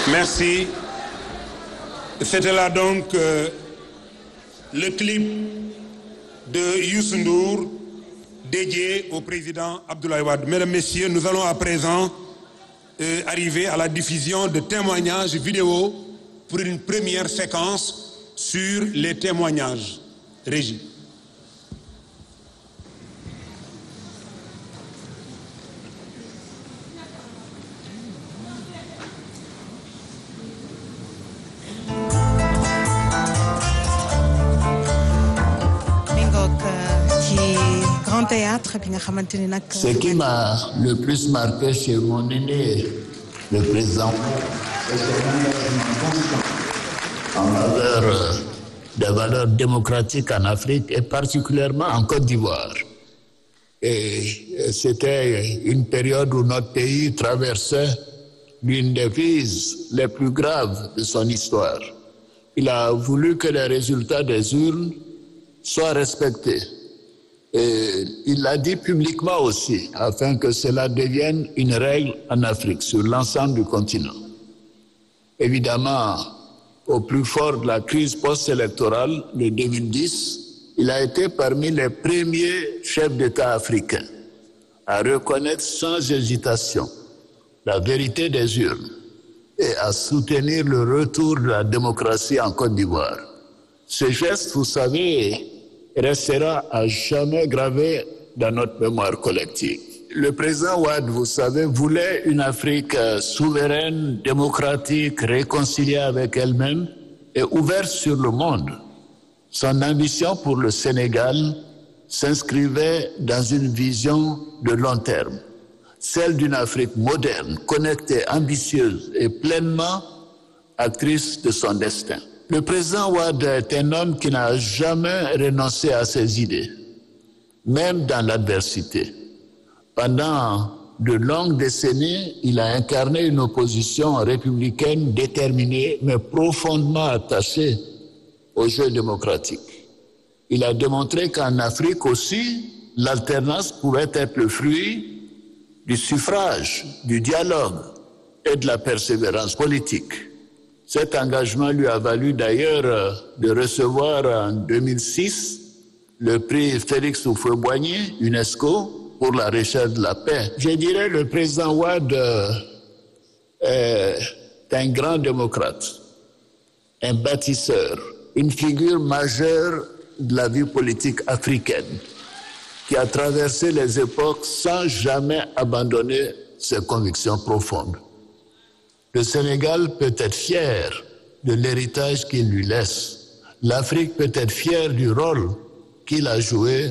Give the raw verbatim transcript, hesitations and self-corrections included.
Merci. C'était là donc euh, le clip de Youssou Ndour dédié au président Abdoulaye Wade. Mesdames, Messieurs, nous allons à présent euh, arriver à la diffusion de témoignages vidéo pour une première séquence sur les témoignages. Régie. Ce qui m'a le plus marqué chez mon aîné, le président, c'est son engagement constant en faveur des valeurs démocratiques en Afrique et particulièrement en Côte d'Ivoire. Et c'était une période où notre pays traversait l'une des crises les plus graves de son histoire. Il a voulu que les résultats des urnes soient respectés. Et il l'a dit publiquement aussi, afin que cela devienne une règle en Afrique, sur l'ensemble du continent. Évidemment, au plus fort de la crise post-électorale de deux mille dix, il a été parmi les premiers chefs d'État africains à reconnaître sans hésitation la vérité des urnes et à soutenir le retour de la démocratie en Côte d'Ivoire. Ce geste, vous savez, restera à jamais gravé dans notre mémoire collective. Le président Wade, vous savez, voulait une Afrique souveraine, démocratique, réconciliée avec elle-même et ouverte sur le monde. Son ambition pour le Sénégal s'inscrivait dans une vision de long terme, celle d'une Afrique moderne, connectée, ambitieuse et pleinement actrice de son destin. Le président Wade est un homme qui n'a jamais renoncé à ses idées, même dans l'adversité. Pendant de longues décennies, il a incarné une opposition républicaine déterminée, mais profondément attachée au jeu démocratique. Il a démontré qu'en Afrique aussi, l'alternance pouvait être le fruit du suffrage, du dialogue et de la persévérance politique. Cet engagement lui a valu d'ailleurs de recevoir en deux mille six le prix Félix Houphouët-Boigny, UNESCO, pour la recherche de la paix. Je dirais que le président Wade est un grand démocrate, un bâtisseur, une figure majeure de la vie politique africaine qui a traversé les époques sans jamais abandonner ses convictions profondes. Le Sénégal peut être fier de l'héritage qu'il lui laisse. L'Afrique peut être fière du rôle qu'il a joué